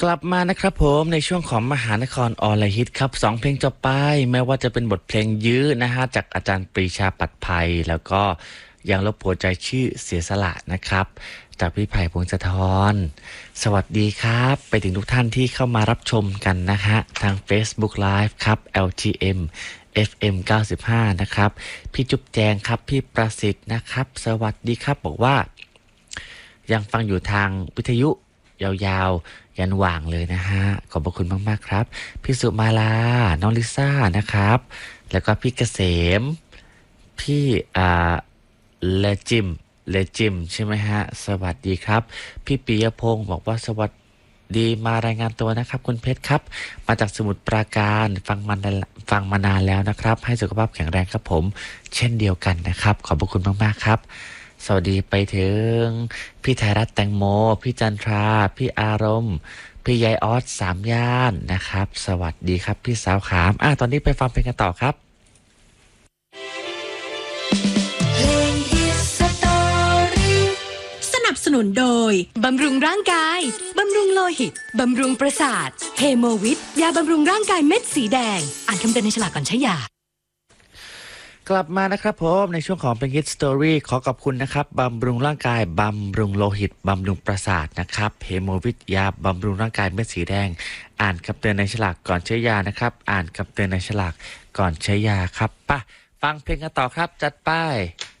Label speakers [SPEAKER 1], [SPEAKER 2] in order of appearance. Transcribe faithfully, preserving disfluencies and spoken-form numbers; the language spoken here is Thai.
[SPEAKER 1] กลับมานะครับผมในช่วงของมหานครออนไลน์ฮิตครับสองเพลงจบไปไม่ว่าจะเป็นบทเพลงยื้อนะฮะจากอาจารย์ปรีชาปัตไพแล้วก็ยังลบหัวใจชื่อเสียสละนะครับจากพี่ไผ่พงศธรสวัสดีครับไปถึงทุกท่านที่เข้ามารับชมกันนะฮะทาง Facebook Live ครับ แอล ที เอ็ม เอฟ เอ็ม เก้าสิบห้านะครับพี่จุ๊บแจงครับพี่ประสิทธิ์นะครับสวัสดีครับบอกว่ายังฟังอยู่ทางวิทยุยาวๆยันว่างเลยนะฮะขอบพระคุณมากๆครับพี่สุมาลาน้องลิซ่านะครับแล้วก็พี่เกษมพี่อ่าเลจิมเลจิมใช่ไหมฮะสวัสดีครับพี่ปิยพงศ์บอกว่าสวัสดีมารายงานตัวนะครับคุณเพชรครับมาจากสมุทรปราการฟังมานานฟังมานานแล้วนะครับให้สุขภาพแข็งแรงครับผมเช่นเดียวกันนะครับขอบพระคุณมากๆครับสวัสดีไปถึงพี่ไทยรัฐแตงโมพี่จันทราพี่อารมณ์พี่ยายออสสามย่านนะครับสวัสดีครับพี่สาวขามอ่ะตอนนี้ไปฟังเพลงกันต่อครับ
[SPEAKER 2] เพลงฮิตสตอรี่สนับสนุนโดยบำรุงร่างกายบำรุงโลหิตบำรุงประสาทเฮโมวิทยาบำรุงร่างกายเม็ดสีแดงอ่านคำเตือนในฉลากก่อนใช้ยาก
[SPEAKER 1] ลับมานะครับผมในช่วงของเป็นฮิตสตอรี่ขอขอบคุณนะครับบำรุงร่างกายบำรุงโลหิตบำรุงประสาทนะครับเฮโมวิทยาบำรุงร่างกายเม็ดสีแดงอ่านคำเตือนในฉลากก่อนใช้ยานะครับอ่านคำเตือนในฉลากก่อนใช้ยาครับป่ะฟังเพลงกันต่อครับจัดไป